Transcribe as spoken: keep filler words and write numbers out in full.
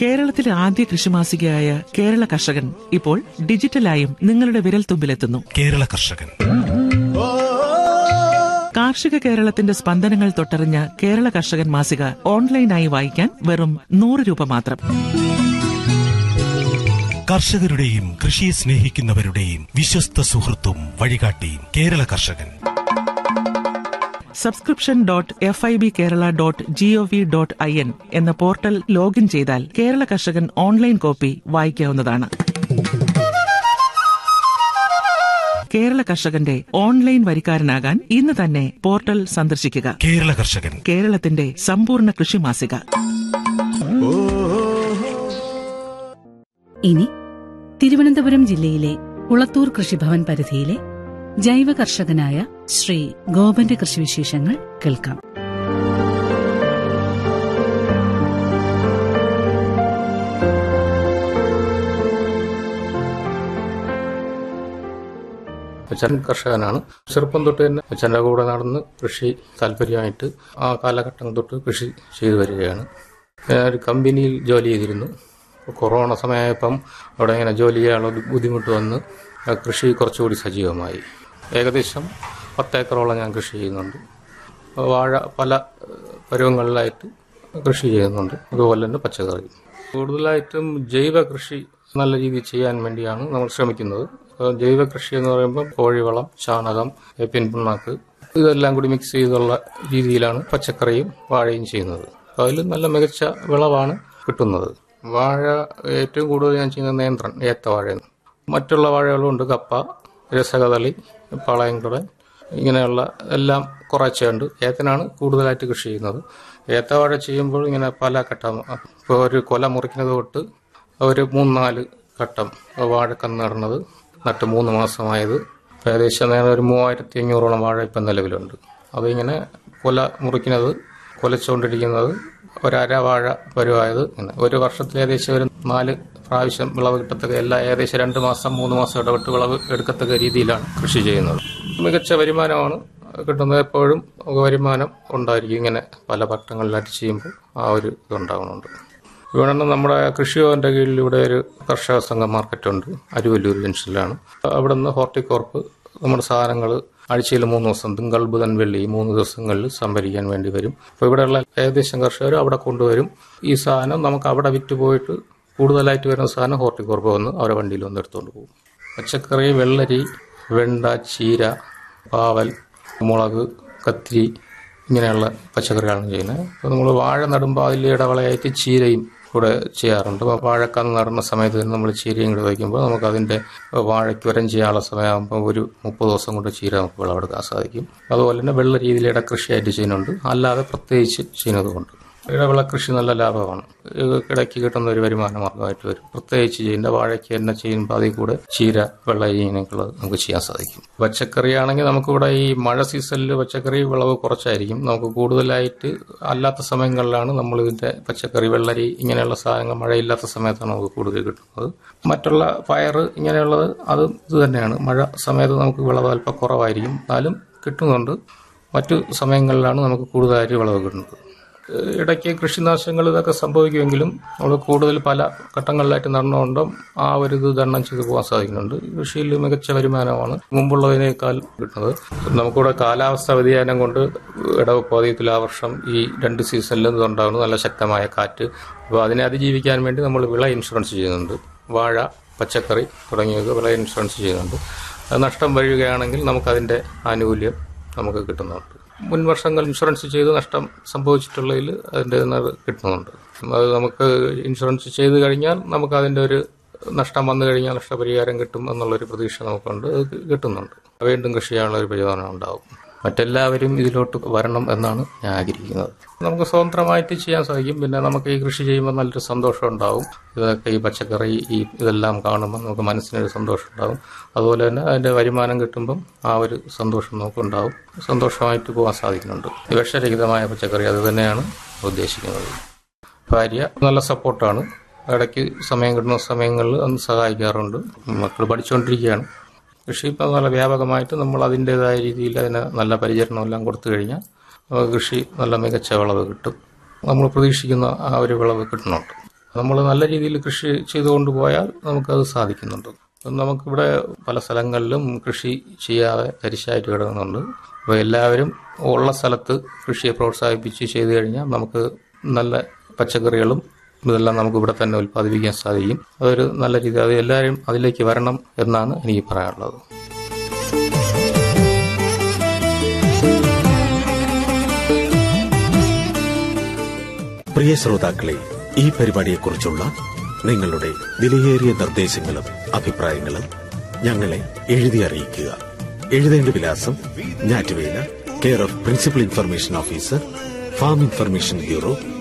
കേരളത്തിലെ ആദ്യ കൃഷിമാസികയായ കേരള കർഷകൻ ഇപ്പോൾ ഡിജിറ്റലായും നിങ്ങളുടെ വിരൽത്തുമ്പിലെത്തുന്നു. കേരള കർഷകൻ കാർഷിക കേരളത്തിന്റെ സ്പന്ദനങ്ങൾ തൊട്ടറിഞ്ഞ കേരള കർഷകൻ മാസിക ഓൺലൈനായി വായിക്കാൻ വെറും നൂറ് രൂപ മാത്രം. കർഷകരുടെയും കൃഷിയെ സ്നേഹിക്കുന്നവരുടെയും വിശ്വസ്ത സുഹൃത്തും വഴികാട്ടിയും കേരള കർഷകൻ. Subscription dot F I B Kerala dot G O V dot I N എന്ന പോർട്ടൽ ലോഗിൻ ചെയ്താൽ കേരള കർഷകൻ ഓൺലൈൻ കോപ്പി വായിക്കാവുന്നതാണ്. കേരള കർഷകന്റെ ഓൺലൈൻ വരിക്കാരനാകാൻ ഇന്ന് തന്നെ പോർട്ടൽ സന്ദർശിക്കുക. കേരള കർഷകൻ, കേരളത്തിന്റെ സമ്പൂർണ്ണ കൃഷി മാസിക. ഇനി തിരുവനന്തപുരം ജില്ലയിലെ കുളത്തൂർ കൃഷിഭവൻ പരിധിയിലെ ജൈവ കർഷകനായ ശ്രീ ഗോപന്റെ കൃഷിവിശേഷങ്ങൾ കേൾക്കാം. അച്ഛൻ കർഷകനാണ്. ചെറുപ്പം തൊട്ട് തന്നെ അച്ഛൻ്റെ കൂടെ നടന്ന് കൃഷി താല്പര്യമായിട്ട് ആ കാലഘട്ടം തൊട്ട് കൃഷി ചെയ്തു വരികയാണ്. ഞാനൊരു കമ്പനിയിൽ ജോലി ചെയ്തിരുന്നു. കൊറോണ സമയമായപ്പം അവിടെ ഇങ്ങനെ ജോലി ചെയ്യാനുള്ള ബുദ്ധിമുട്ട് വന്ന് കൃഷി കുറച്ചുകൂടി സജീവമായി. ഏകദേശം പത്തേക്കറോളം ഞാൻ കൃഷി ചെയ്യുന്നുണ്ട്. വാഴ പല പരുവങ്ങളിലായിട്ട് കൃഷി ചെയ്യുന്നുണ്ട്. അതുപോലെ തന്നെ പച്ചക്കറി. കൂടുതലായിട്ടും ജൈവ കൃഷി നല്ല രീതിയിൽ ചെയ്യാൻ വേണ്ടിയാണ് നമ്മൾ ശ്രമിക്കുന്നത്. ജൈവ കൃഷി എന്ന് പറയുമ്പോൾ കോഴിവളം, ചാണകം, പിൻപിണ്ണാക്ക് ഇതെല്ലാം കൂടി മിക്സ് ചെയ്തുള്ള രീതിയിലാണ് പച്ചക്കറിയും വാഴയും ചെയ്യുന്നത്. അതിൽ നല്ല മികച്ച വിളവാണ് കിട്ടുന്നത്. വാഴ ഏറ്റവും കൂടുതൽ ഞാൻ ചെയ്യുന്ന നേന്ത്രൻ, ഏത്തവാഴയാണ്. മറ്റുള്ള വാഴകളുണ്ട്, കപ്പ, രസകദളി, പാളയംകുടൻ, ഇങ്ങനെയുള്ള എല്ലാം കുറച്ചുണ്ട്. ഏത്തനാണ് കൂടുതലായിട്ട് കൃഷി ചെയ്യുന്നത്. ഏത്തവാഴ ചെയ്യുമ്പോൾ ഇങ്ങനെ പല ഘട്ടം, ഇപ്പോൾ ഒരു കൊല മുറിക്കുന്നത് തൊട്ട് ഒരു മൂന്ന് നാല് ഘട്ടം വാഴക്കന്ന് നടന്നത് നട്ട് മൂന്ന് മാസമായത് ഏകദേശം ഒരു മൂവായിരത്തി അഞ്ഞൂറോളം വാഴ ഇപ്പം നിലവിലുണ്ട്. അതിങ്ങനെ കൊല മുറിക്കുന്നത്, കൊലച്ചുകൊണ്ടിരിക്കുന്നത് ഒരര വാഴ പരുവായത്. ഇങ്ങനെ ഒരു വർഷത്തിൽ ഏകദേശം ഒരു നാല് പ്രാവശ്യം വിളവ് കിട്ടത്തക്ക, എല്ലാ ഏകദേശം രണ്ട് മാസം മൂന്ന് മാസം ഇടവിട്ട് വിളവ് എടുക്കത്തക്ക രീതിയിലാണ് കൃഷി ചെയ്യുന്നത്. മികച്ച വരുമാനമാണ് കിട്ടുന്നത്. എപ്പോഴും വരുമാനം ഉണ്ടായിരിക്കും. ഇങ്ങനെ പല പട്ടങ്ങളിലായിട്ട് ചെയ്യുമ്പോൾ ആ ഒരു ഇതുണ്ടാകുന്നുണ്ട്. ഇവിടെ നമ്മുടെ കൃഷിഭവന്റെ കീഴിൽ ഇവിടെ ഒരു കർഷക സംഘം മാർക്കറ്റുണ്ട്, അരുവല്ലൂർ ജംഗ്ഷനിലാണ്. അവിടെ നിന്ന് ഹോർട്ടികോർപ്പ് നമ്മുടെ സാധനങ്ങൾ ആഴ്ചയിൽ മൂന്ന് ദിവസം, തിങ്കൾ ബുധൻ വെള്ളി ഈ മൂന്ന് ദിവസങ്ങളിൽ സംഭരിക്കാൻ വേണ്ടി വരും. അപ്പോൾ ഇവിടെയുള്ള ഏകദേശം കർഷകർ അവിടെ കൊണ്ടുവരും. ഈ സാധനം നമുക്ക് അവിടെ വിറ്റ് പോയിട്ട് കൂടുതലായിട്ട് വരുന്ന സാധനം ഹോർട്ടികോർപ്പ് വന്ന് അവരെ വണ്ടിയിൽ വന്ന് എടുത്തുകൊണ്ട് പോകും. പച്ചക്കറി, വെള്ളരി, വെണ്ട, ചീര, പാവൽ, മുളക്, കത്തിരി ഇങ്ങനെയുള്ള പച്ചക്കറികളാണ് ചെയ്യുന്നത്. അപ്പോൾ നമ്മൾ വാഴ നടുമ്പോൾ അതിൽ ഇടവളയായിട്ട് ചീരയും കൂടെ ചെയ്യാറുണ്ട്. വാഴക്കന്ന് നടുന്ന സമയത്ത് തന്നെ നമ്മൾ ചീരയും കൂടെ വയ്ക്കുമ്പോൾ നമുക്ക് അതിൻ്റെ വാഴയ്ക്ക് വരം ചെയ്യാനുള്ള സമയമാകുമ്പോൾ ഒരു മുപ്പത് ദിവസം കൊണ്ട് ചീര നമുക്ക് വിളവെടുക്കാൻ സാധിക്കും. അതുപോലെ തന്നെ വെള്ള രീതിയിൽ ഇടകൃഷിയായിട്ട് ചെയ്യുന്നുണ്ട്, അല്ലാതെ പ്രത്യേകിച്ച് ചെയ്യുന്നതുകൊണ്ട്. ഇടവിള കൃഷി നല്ല ലാഭമാണ്. ഇടയ്ക്ക് കിട്ടുന്ന ഒരു വരുമാന മാർഗമായിട്ട് വരും. പ്രത്യേകിച്ച് ചെയ്യുന്ന വാഴയ്ക്ക് തന്നെ ചെയ്യുമ്പോൾ അതിൽ കൂടെ ചീര, വെള്ള ഇങ്ങനെയൊക്കെയുള്ളത് നമുക്ക് ചെയ്യാൻ സാധിക്കും. പച്ചക്കറി ആണെങ്കിൽ നമുക്കിവിടെ ഈ മഴ സീസണിൽ പച്ചക്കറി വിളവ് കുറച്ചായിരിക്കും. നമുക്ക് കൂടുതലായിട്ട് അല്ലാത്ത സമയങ്ങളിലാണ് നമ്മൾ ഇതിന്റെ പച്ചക്കറി, വെള്ളരി ഇങ്ങനെയുള്ള സാധനങ്ങൾ മഴയില്ലാത്ത സമയത്താണ് നമുക്ക് കൂടുതൽ കിട്ടുന്നത്. മറ്റുള്ള പയർ ഇങ്ങനെയുള്ളത് അത് ഇത് തന്നെയാണ്. മഴ സമയത്ത് നമുക്ക് വിളവ് അല്പം കുറവായിരിക്കും, എന്നാലും കിട്ടുന്നുണ്ട്. മറ്റു സമയങ്ങളിലാണ് നമുക്ക് കൂടുതലായിട്ട് വിളവ് കിട്ടുന്നത്. ഇടയ്ക്ക് കൃഷിനാശങ്ങൾ ഇതൊക്കെ സംഭവിക്കുമെങ്കിലും നമ്മൾ കൂടുതൽ പല ഘട്ടങ്ങളിലായിട്ട് നടന്നുകൊണ്ടും ആ ഒരു ഇത് ദണ്ണം ചെയ്ത് പോകാൻ സാധിക്കുന്നുണ്ട്. കൃഷിയിൽ മികച്ച വരുമാനമാണ് മുമ്പുള്ളതിനേക്കാൾ കിട്ടുന്നത്. നമുക്കിവിടെ കാലാവസ്ഥ വ്യതിയാനം കൊണ്ട് ഇടവപ്പാതി, തുലാവർഷം ഈ രണ്ട് സീസണിലും ഇതുണ്ടാകുന്നു നല്ല ശക്തമായ കാറ്റ്. അപ്പോൾ അതിനെ അതിജീവിക്കാൻ വേണ്ടി നമ്മൾ വിള ഇൻഷുറൻസ് ചെയ്യുന്നുണ്ട്. വാഴ, പച്ചക്കറി തുടങ്ങിയവ വിള ഇൻഷുറൻസ് ചെയ്യുന്നുണ്ട്. അത് നഷ്ടം വരികയാണെങ്കിൽ നമുക്കതിൻ്റെ ആനുകൂല്യം നമുക്ക് കിട്ടുന്നുണ്ട്. മുൻ വർഷങ്ങൾ ഇൻഷുറൻസ് ചെയ്ത് നഷ്ടം സംഭവിച്ചിട്ടുള്ളതിൽ അതിൻ്റെ കിട്ടുന്നുണ്ട്. അത് നമുക്ക് ഇൻഷുറൻസ് ചെയ്ത് കഴിഞ്ഞാൽ നമുക്ക് അതിൻ്റെ ഒരു നഷ്ടം വന്നു കഴിഞ്ഞാൽ നഷ്ടപരിഹാരം കിട്ടും എന്നുള്ളൊരു പ്രതീക്ഷ നമുക്കുണ്ട്. അത് കിട്ടുന്നുണ്ട്. വീണ്ടും കൃഷി ചെയ്യാനുള്ള ഒരു പ്രചോദനം ഉണ്ടാവും. മറ്റെല്ലാവരും ഇതിലോട്ട് വരണം എന്നാണ് ഞാൻ ആഗ്രഹിക്കുന്നത്. നമുക്ക് സ്വതന്ത്രമായിട്ട് ചെയ്യാൻ സാധിക്കും. പിന്നെ നമുക്ക് ഈ കൃഷി ചെയ്യുമ്പോൾ നല്ലൊരു സന്തോഷം ഉണ്ടാവും. ഇതൊക്കെ ഈ പച്ചക്കറി ഈ ഇതെല്ലാം കാണുമ്പോൾ നമുക്ക് മനസ്സിനൊരു സന്തോഷം ഉണ്ടാവും. അതുപോലെ തന്നെ അതിൻ്റെ വരുമാനം കിട്ടുമ്പം ആ ഒരു സന്തോഷം നമുക്കുണ്ടാവും. സന്തോഷമായിട്ട് പോകാൻ സാധിക്കുന്നുണ്ട്. വിഷരഹിതമായ പച്ചക്കറി അത് തന്നെയാണ് ഉദ്ദേശിക്കുന്നത്. ഭാര്യ നല്ല സപ്പോർട്ടാണ്. ഇടയ്ക്ക് സമയം കിട്ടുന്ന സമയങ്ങളിൽ അന്ന് സഹായിക്കാറുണ്ട്. മക്കൾ പഠിച്ചുകൊണ്ടിരിക്കുകയാണ്. കൃഷി ഇപ്പം നല്ല വ്യാപകമായിട്ട് നമ്മൾ അതിൻ്റെതായ രീതിയിൽ അതിന് നല്ല പരിചരണമെല്ലാം കൊടുത്തു കഴിഞ്ഞാൽ കൃഷി നല്ല മികച്ച വിളവ് കിട്ടും. നമ്മൾ പ്രതീക്ഷിക്കുന്ന ആ ഒരു വിളവ് കിട്ടുന്നുണ്ട്. നമ്മൾ നല്ല രീതിയിൽ കൃഷി ചെയ്തുകൊണ്ട് പോയാൽ നമുക്കത് സാധിക്കുന്നുണ്ട്. നമുക്കിവിടെ പല സ്ഥലങ്ങളിലും കൃഷി ചെയ്യാതെ തരിശായിട്ട് കിടക്കുന്നുണ്ട്. അപ്പോൾ എല്ലാവരും ഉള്ള സ്ഥലത്ത് കൃഷിയെ പ്രോത്സാഹിപ്പിച്ച് ചെയ്തു കഴിഞ്ഞാൽ നമുക്ക് നല്ല പച്ചക്കറികളും ഇതെല്ലാം നമുക്ക് ഇവിടെ തന്നെ ഉൽപ്പാദിപ്പിക്കാൻ സാധിക്കും. അതൊരു നല്ല രീതി, അത് എല്ലാവരും അതിലേക്ക് വരണം എന്നാണ് എനിക്ക് പറയാനുള്ളത്. പ്രിയ ശ്രോതാക്കളെ, ഈ പരിപാടിയെക്കുറിച്ചുള്ള നിങ്ങളുടെ വിലയേറിയ നിർദ്ദേശങ്ങളും അഭിപ്രായങ്ങളും ഞങ്ങളെ എഴുതി അറിയിക്കുക. എഴുതേണ്ട വിലാസം: ഞാറ്റുവേല, care of principal information officer, farm information bureau,